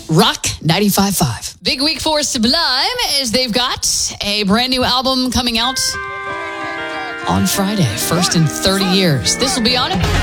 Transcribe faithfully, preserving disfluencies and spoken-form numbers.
Rock ninety-five point five. Big week for Sublime as they've got a brand new album coming out on Friday, first in thirty years. This will be on it.